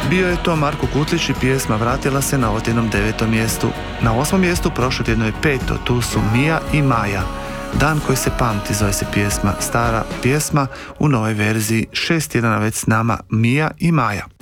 Bio je to Marko Kutlić i pjesma vratila se na otjednom 9. mjestu. Na 8. mjestu prošlo tjedno je 5. Tu su Mija i Maja. Dan koji se pamti zove se pjesma, stara pjesma u novoj verziji. 6 tjedana već s nama Mija i Maja.